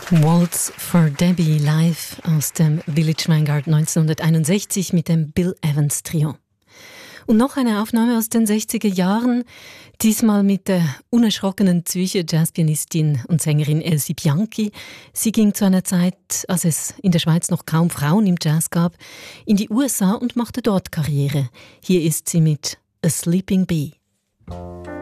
Waltz for Debbie live aus dem Village Vanguard 1961 mit dem Bill Evans Trio. Und noch eine Aufnahme aus den 60er Jahren, diesmal mit der unerschrockenen Zürcher Jazzpianistin und Sängerin Elsie Bianchi. Sie ging zu einer Zeit, als es in der Schweiz noch kaum Frauen im Jazz gab, in die USA und machte dort Karriere. Hier ist sie mit A Sleeping Bee.